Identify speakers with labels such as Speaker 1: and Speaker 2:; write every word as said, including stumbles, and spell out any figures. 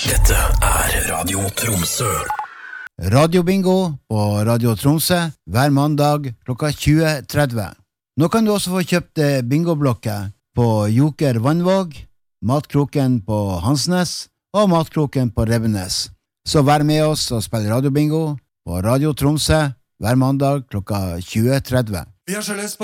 Speaker 1: Dette er Radio Tromsø.
Speaker 2: Radio Bingo på Radio Tromsø hver mandag klokka tjue tretti. Nå kan du også få kjøpt bingoblokket på Joker Vannvåg, Matkroken på Hansnes og Matkroken på Rebbenes. Så vær med oss og spill Radio Bingo på Radio Tromsø hver mandag klokka tjue tretti.
Speaker 3: Vi har